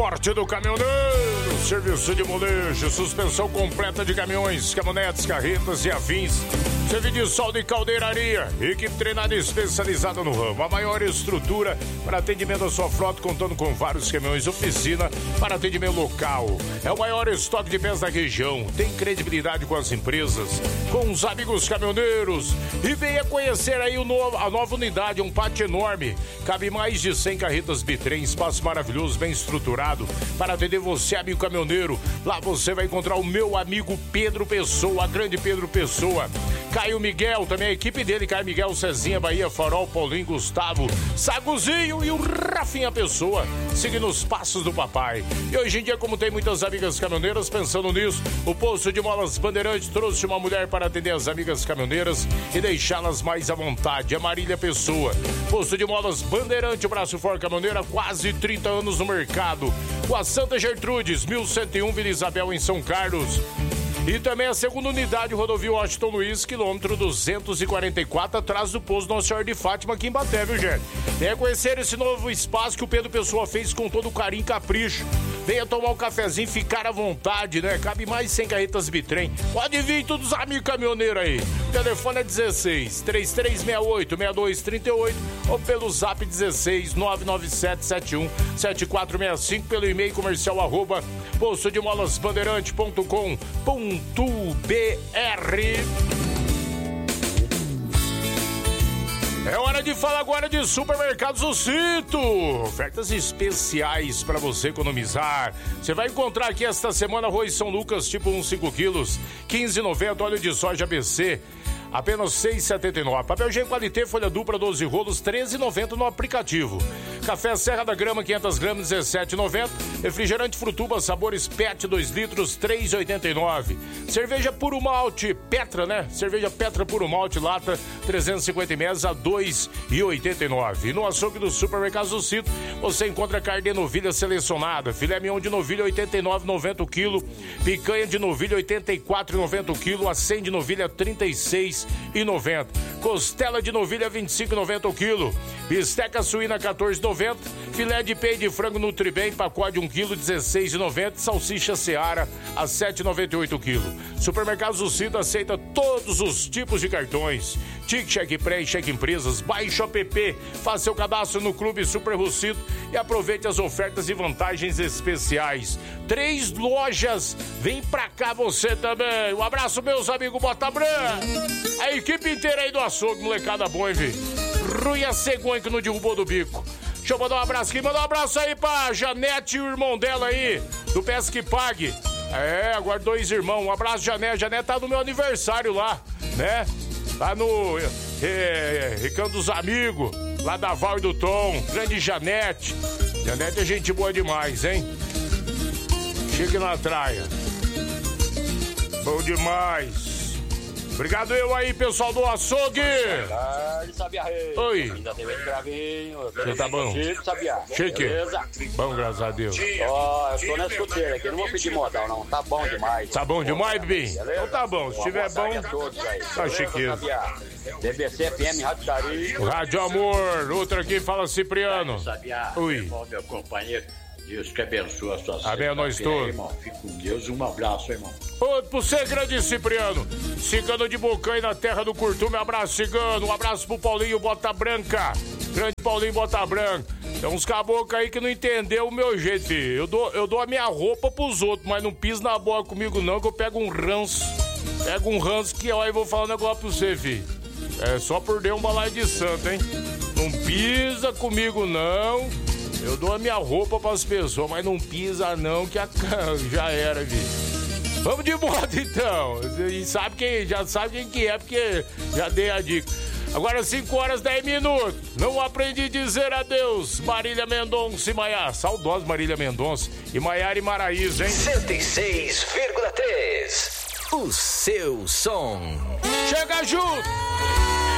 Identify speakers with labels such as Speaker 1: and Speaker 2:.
Speaker 1: Forte do Caminhoneiro, serviço de molejo, suspensão completa de caminhões, caminhonetes, carretas e afins. Serviço de solda e caldeiraria, equipe treinada e especializada no ramo. A maior estrutura para atendimento à sua frota, contando com vários caminhões, oficina para atendimento local. É o maior estoque de peças da região. Tem credibilidade com as empresas, com os amigos caminhoneiros. E venha conhecer aí a nova unidade, um pátio enorme. Cabe mais de 100 carretas bitrem, espaço maravilhoso, bem estruturado para atender você, amigo caminhoneiro. Lá você vai encontrar o meu amigo Pedro Pessoa, grande Pedro Pessoa. Caio Miguel, também a equipe dele, Caio Miguel, Cezinha, Bahia, Farol, Paulinho, Gustavo, Saguzinho e o Rafinha Pessoa, seguindo os passos do papai. E hoje em dia, como tem muitas amigas caminhoneiras pensando nisso, o Posto de Molas Bandeirante trouxe uma mulher para atender as amigas caminhoneiras e deixá-las mais à vontade, a Marília Pessoa. Posto de Molas Bandeirante, Braço Forte Caminhoneira, quase 30 anos no mercado. Com a Santa Gertrudes, 1101 Vila Isabel, em São Carlos. E também a segunda unidade, rodovia Washington Luiz, quilômetro 244, atrás do posto Nossa Senhora de Fátima, aqui em Baté, viu, gente? Venha conhecer esse novo espaço que o Pedro Pessoa fez com todo carinho e capricho. Venha tomar um cafezinho, ficar à vontade, né? Cabe mais de 100 carretas bitrem. Pode vir todos os amigos caminhoneiros aí. O telefone é 16 3368 6238 ou pelo zap 16 997 71 7465, pelo e-mail comercial @postodemolasbandeirante.com.br. É hora de falar agora de Supermercados O Cito. Ofertas especiais para você economizar. Você vai encontrar aqui esta semana arroz São Lucas tipo 1,5 quilos, R$15,90. Óleo de soja ABC, apenas R$6,79. Papel higiênico Qualité, folha dupla, 12 rolos, R$13,90 no aplicativo. Café Serra da Grama, 500 gramas, R$17,90. Refrigerante Frutuba, sabores PET, 2 litros, R$3,89. Cerveja Puro Malte, Petra, né? Cerveja Petra Puro Malte, lata, 350 ml, a R$2,89. E no açougue do Supermercados do Cito, você encontra carne de novilha selecionada, filé mignon de novilha, R$89,90 o quilo, picanha de novilha, R$84,90 o quilo, acém de novilha, R$36,90. Costela de novilha, R$25,90 o quilo. Bisteca suína, R$14,90. Filé de peito de frango Nutribem, pacote de 1 quilo, R$16,90. Salsicha Seara, a R$7,98 o quilo. Supermercados do Cito aceita todos os tipos de cartões. Tique, cheque pré e cheque empresas. Baixe o app, faça seu cadastro no Clube Super Rucito e aproveite as ofertas e vantagens especiais. 3 lojas, vem pra cá você também. Um abraço, meus amigos Bota Branca. A equipe inteira aí do açougue, molecada boa, hein, velho? Rui a cegonha que não derrubou do bico. Deixa eu mandar um abraço aqui, mandar um abraço aí pra Janete e o irmão dela aí, do Peça que Pague. É, agora 2 irmãos, um abraço, Janete. Janete tá no meu aniversário lá, né? Lá no Recanto dos Amigos, lá da Val e do Tom. Grande Janete. Janete é gente boa demais, hein? Chique na traia. Bom demais. Obrigado eu aí, pessoal do açougue. Oi. Você tá bom? Chique. Bom, graças a Deus.
Speaker 2: Ó, eu tô na escuteira aqui, não vou pedir modal não, tá bom demais.
Speaker 1: Tá bom demais, bebê? Então tá bom, se estiver bom, tá chiqueiro.
Speaker 2: DBC FM, Rádio Carinho.
Speaker 1: Rádio Amor, outro aqui, fala Cipriano. Oi.
Speaker 2: Meu companheiro, Deus que abençoe a sua vida.
Speaker 1: Amém, a nós todos.
Speaker 2: Irmão, fique com Deus, um abraço, irmão.
Speaker 1: Ô, pra você, grande Cipriano. Cigano de Bocanha, na terra do Curtume. Abraço, Cigano. Um abraço pro Paulinho Bota Branca. Grande Paulinho Bota Branca. Tem uns caboclos aí que não entendeu o meu jeito, filho. Eu dou a minha roupa pros outros, mas não piso na bola comigo não, que eu pego um ranço. Pego um ranço que, ó, eu vou falar um negócio pra você, filho. É só por Deus um balaio de santo, hein? Não pisa comigo não. Eu dou a minha roupa pras pessoas, mas não pisa não, que já era, filho. Vamos de moto então. E já sabe quem que é, porque já dei a dica. Agora 5h10. Não aprendi a dizer adeus. Marília Mendonça e Maiara. Saudosa Marília Mendonça. E Maiara e Maraíza, hein?
Speaker 3: 106,3. O seu som.
Speaker 1: Chega junto!